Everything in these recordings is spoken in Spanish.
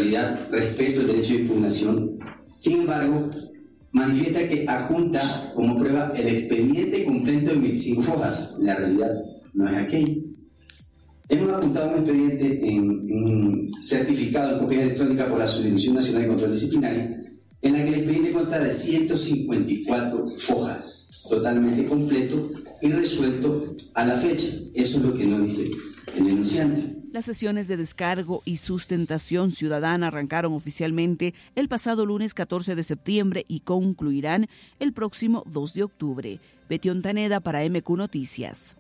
neutralidad, respeto el derecho de impugnación. Sin embargo, manifiesta que adjunta como prueba el expediente completo de 25 hojas. La realidad no es aquello. Hemos apuntado un expediente en certificado en copia electrónica por la Subdirección Nacional de Control Disciplinario, en la que el expediente consta de 154 hojas, totalmente completo y resuelto a la fecha. Eso es lo que nos dice el denunciante. Las sesiones de descargo y sustentación ciudadana arrancaron oficialmente el pasado lunes 14 de septiembre y concluirán el próximo 2 de octubre. Betty Ontaneda para MQ Noticias.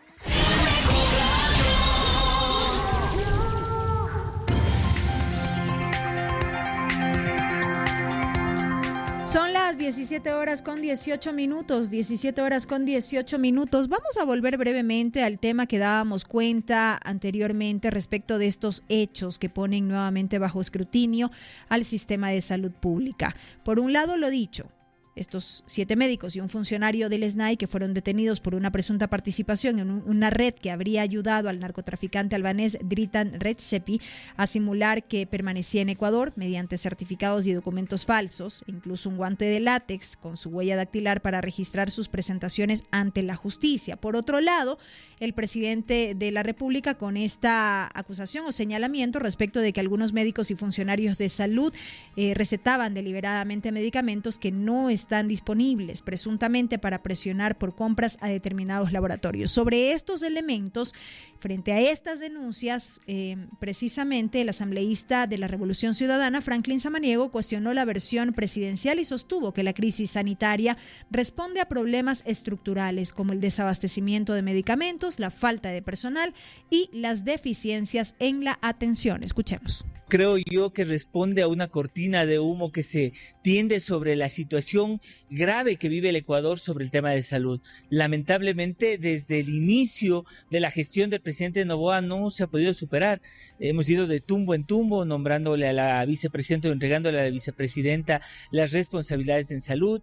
Son las 17 horas con 18 minutos. Vamos a volver brevemente al tema que dábamos cuenta anteriormente respecto de estos hechos que ponen nuevamente bajo escrutinio al sistema de salud pública. Por un lado, lo dicho, estos 7 médicos y un funcionario del SNAI que fueron detenidos por una presunta participación en una red que habría ayudado al narcotraficante albanés Dritan Recepi a simular que permanecía en Ecuador mediante certificados y documentos falsos, incluso un guante de látex con su huella dactilar para registrar sus presentaciones ante la justicia. Por otro lado, el presidente de la República con esta acusación o señalamiento respecto de que algunos médicos y funcionarios de salud recetaban deliberadamente medicamentos que no están disponibles, presuntamente para presionar por compras a determinados laboratorios. Sobre estos elementos, frente a estas denuncias, precisamente el asambleísta de la Revolución Ciudadana, Franklin Samaniego, cuestionó la versión presidencial y sostuvo que la crisis sanitaria responde a problemas estructurales como el desabastecimiento de medicamentos, la falta de personal y las deficiencias en la atención. Escuchemos. Creo yo que responde a una cortina de humo que se tiende sobre la situación grave que vive el Ecuador sobre el tema de salud. Lamentablemente, desde el inicio de la gestión del presidente Noboa no se ha podido superar. Hemos ido de tumbo en tumbo, nombrándole a la vicepresidenta o entregándole a la vicepresidenta las responsabilidades en salud,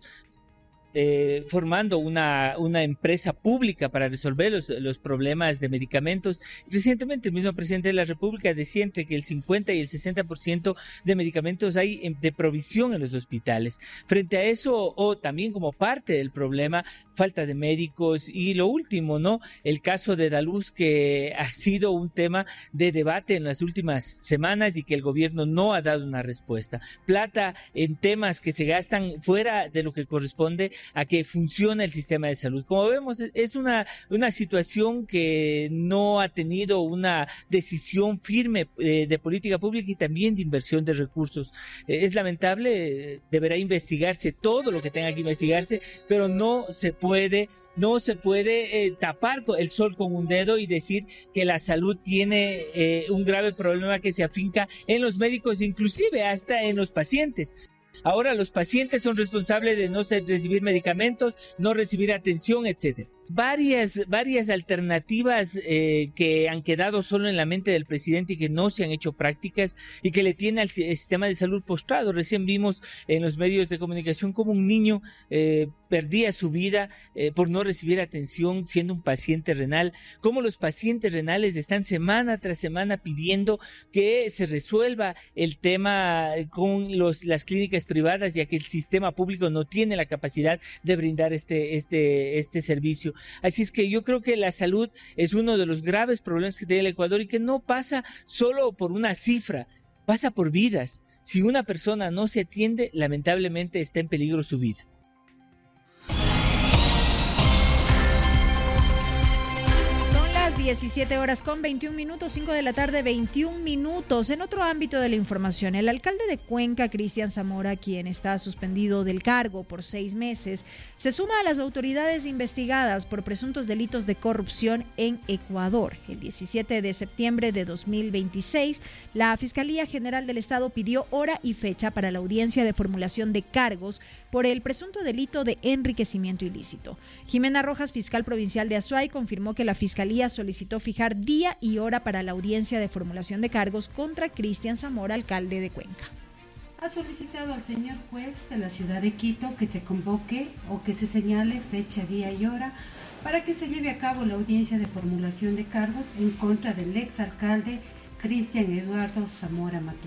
formando una empresa pública para resolver los problemas de medicamentos. Recientemente el mismo presidente de la República decía entre que el 50 y el 60% de medicamentos hay de provisión en los hospitales. Frente a eso, o también como parte del problema, falta de médicos y lo último, ¿no? El caso de Daluz, que ha sido un tema de debate en las últimas semanas y que el gobierno no ha dado una respuesta. Plata en temas que se gastan fuera de lo que corresponde a que funcione el sistema de salud. Como vemos, es una situación que no ha tenido una decisión firme de política pública y también de inversión de recursos. Es lamentable, deberá investigarse todo lo que tenga que investigarse, pero no se puede tapar el sol con un dedo y decir que la salud tiene un grave problema que se afinca en los médicos, inclusive hasta en los pacientes. Ahora los pacientes son responsables de no recibir medicamentos, no recibir atención, etcétera. Varias alternativas que han quedado solo en la mente del presidente y que no se han hecho prácticas y que le tiene al sistema de salud postrado. Recién vimos en los medios de comunicación cómo un niño perdía su vida por no recibir atención siendo un paciente renal, cómo los pacientes renales están semana tras semana pidiendo que se resuelva el tema con las clínicas privadas, ya que el sistema público no tiene la capacidad de brindar este servicio. Así es que yo creo que la salud es uno de los graves problemas que tiene el Ecuador y que no pasa solo por una cifra, pasa por vidas. Si una persona no se atiende, lamentablemente está en peligro su vida. 17 horas con 21 minutos, 5 de la tarde, 21 minutos. En otro ámbito de la información, el alcalde de Cuenca, Cristian Zamora, quien está suspendido del cargo por 6 meses, se suma a las autoridades investigadas por presuntos delitos de corrupción en Ecuador. El 17 de septiembre de 2026, la Fiscalía General del Estado pidió hora y fecha para la audiencia de formulación de cargos por el presunto delito de enriquecimiento ilícito. Jimena Rojas, fiscal provincial de Azuay, confirmó que la Fiscalía solicitó fijar día y hora para la audiencia de formulación de cargos contra Cristian Zamora, alcalde de Cuenca. Ha solicitado al señor juez de la ciudad de Quito que se convoque o que se señale fecha, día y hora para que se lleve a cabo la audiencia de formulación de cargos en contra del exalcalde Cristian Eduardo Zamora Matute.